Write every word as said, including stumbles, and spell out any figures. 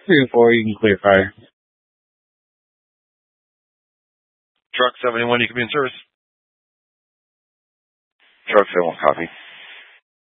three and four, you can clear fire. Truck seventy-one, you can be in service. Truck seventy-one, copy.